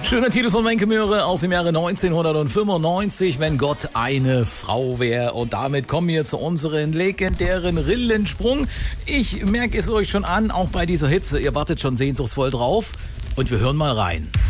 Schöner Titel von Wenke Möhre aus dem Jahre 1995, wenn Gott eine Frau wäre. Und damit kommen wir zu unserem legendären Rillensprung. Ich merke es euch schon an, auch bei dieser Hitze. Ihr wartet schon sehnsuchtsvoll drauf. Und wir hören mal rein.